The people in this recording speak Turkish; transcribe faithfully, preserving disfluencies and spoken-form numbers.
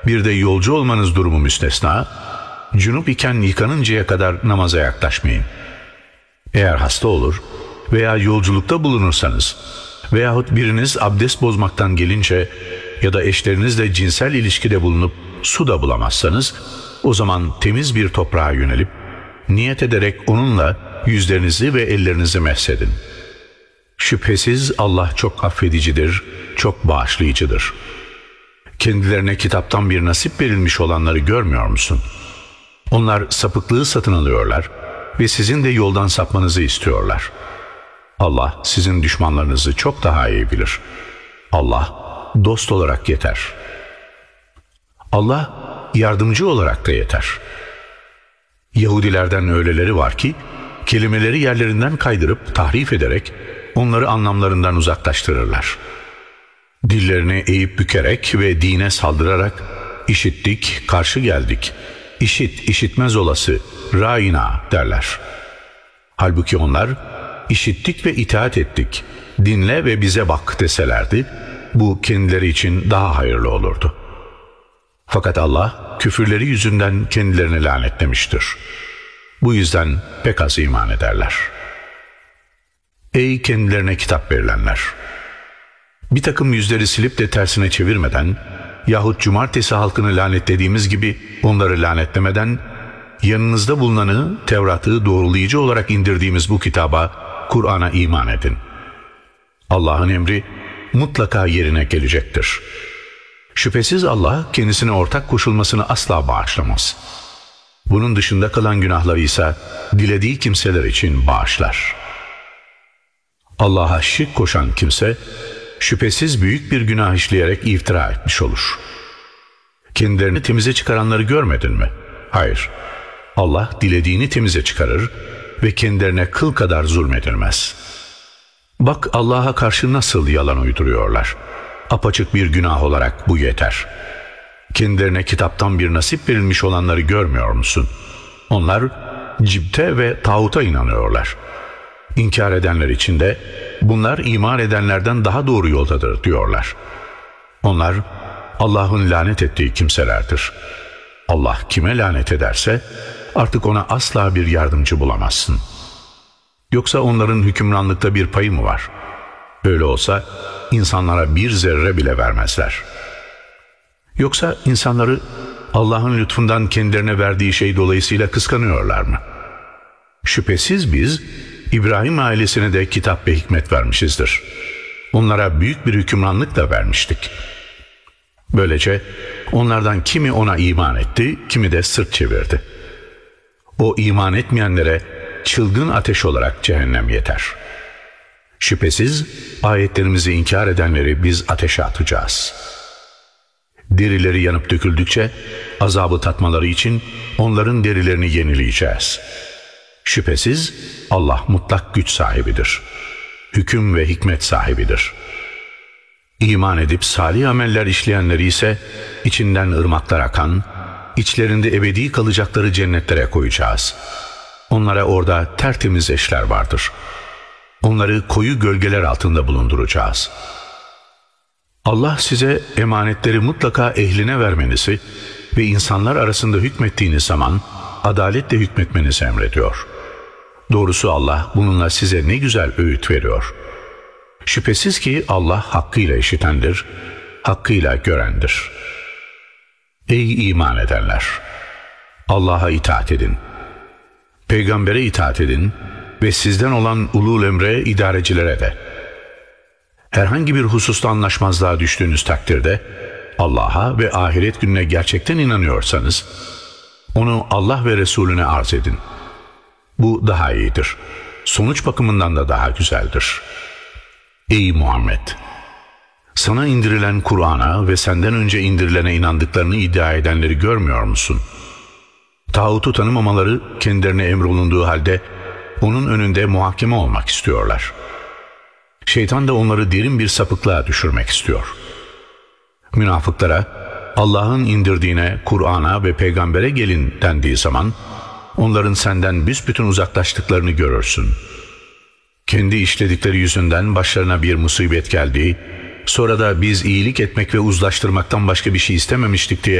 bir de yolcu olmanız durumu müstesna, cünüp iken yıkanıncaya kadar namaza yaklaşmayın. Eğer hasta olur veya yolculukta bulunursanız veyahut biriniz abdest bozmaktan gelince ya da eşlerinizle cinsel ilişkide bulunup su da bulamazsanız, o zaman temiz bir toprağa yönelip niyet ederek onunla yüzlerinizi ve ellerinizi mesedin. Şüphesiz Allah çok affedicidir, çok bağışlayıcıdır. Kendilerine kitaptan bir nasip verilmiş olanları görmüyor musun? Onlar sapıklığı satın alıyorlar ve sizin de yoldan sapmanızı istiyorlar. Allah sizin düşmanlarınızı çok daha iyi bilir. Allah dost olarak yeter. Allah yardımcı olarak da yeter. Yahudilerden öyleleri var ki, kelimeleri yerlerinden kaydırıp tahrif ederek onları anlamlarından uzaklaştırırlar. Dillerini eğip bükerek ve dine saldırarak işittik, karşı geldik, işit, işitmez olası, râina derler. Halbuki onlar işittik ve itaat ettik, dinle ve bize bak deselerdi, bu kendileri için daha hayırlı olurdu. Fakat Allah küfürleri yüzünden kendilerini lanetlemiştir. Bu yüzden pek az iman ederler. Ey kendilerine kitap verilenler! Bir takım yüzleri silip de tersine çevirmeden yahut cumartesi halkını lanetlediğimiz gibi onları lanetlemeden, yanınızda bulunanı, Tevrat'ı doğrulayıcı olarak indirdiğimiz bu kitaba, Kur'an'a iman edin. Allah'ın emri mutlaka yerine gelecektir. Şüphesiz Allah kendisine ortak koşulmasını asla bağışlamaz. Bunun dışında kalan günahları ise dilediği kimseler için bağışlar. Allah'a şirk koşan kimse şüphesiz büyük bir günah işleyerek iftira etmiş olur. Kendilerini temize çıkaranları görmedin mi? Hayır. Allah dilediğini temize çıkarır ve kendilerine kıl kadar zulmedilmez. Bak Allah'a karşı nasıl yalan uyduruyorlar. Apaçık bir günah olarak bu yeter. Kendilerine kitaptan bir nasip verilmiş olanları görmüyor musun? Onlar cibte ve tağuta inanıyorlar. İnkar edenler için de bunlar iman edenlerden daha doğru yoldadır diyorlar. Onlar Allah'ın lanet ettiği kimselerdir. Allah kime lanet ederse artık ona asla bir yardımcı bulamazsın. Yoksa onların hükümranlıkta bir payı mı var? Öyle olsa insanlara bir zerre bile vermezler. Yoksa insanları Allah'ın lütfundan kendilerine verdiği şey dolayısıyla kıskanıyorlar mı? Şüphesiz biz İbrahim ailesine de kitap ve hikmet vermişizdir. Onlara büyük bir hükümranlık da vermiştik. Böylece onlardan kimi ona iman etti, kimi de sırt çevirdi. O iman etmeyenlere çılgın ateş olarak cehennem yeter. Şüphesiz ayetlerimizi inkar edenleri biz ateşe atacağız. Derileri yanıp döküldükçe azabı tatmaları için onların derilerini yenileyeceğiz. Şüphesiz Allah mutlak güç sahibidir. Hüküm ve hikmet sahibidir. İman edip salih ameller işleyenleri ise içinden ırmaklar akan, içlerinde ebedi kalacakları cennetlere koyacağız. Onlara orada tertemiz eşler vardır. Onları koyu gölgeler altında bulunduracağız. Allah size emanetleri mutlaka ehline vermenizi ve insanlar arasında hükmettiğiniz zaman adaletle hükmetmenizi emrediyor. Doğrusu Allah bununla size ne güzel öğüt veriyor. Şüphesiz ki Allah hakkıyla işitendir, hakkıyla görendir. Ey iman edenler! Allah'a itaat edin. Peygambere itaat edin ve sizden olan ulul emre, idarecilere de. Herhangi bir hususta anlaşmazlığa düştüğünüz takdirde Allah'a ve ahiret gününe gerçekten inanıyorsanız onu Allah ve Resulüne arz edin. Bu daha iyidir. Sonuç bakımından da daha güzeldir. Ey Muhammed! Sana indirilen Kur'an'a ve senden önce indirilene inandıklarını iddia edenleri görmüyor musun? Tağutu tanımamaları kendilerine emrolunduğu halde onun önünde muhakeme olmak istiyorlar. Şeytan da onları derin bir sapıklığa düşürmek istiyor. Münafıklara Allah'ın indirdiğine, Kur'an'a ve peygambere gelin dendiği zaman onların senden büsbütün uzaklaştıklarını görürsün. Kendi işledikleri yüzünden başlarına bir musibet geldiği, sonra da biz iyilik etmek ve uzlaştırmaktan başka bir şey istememiştik diye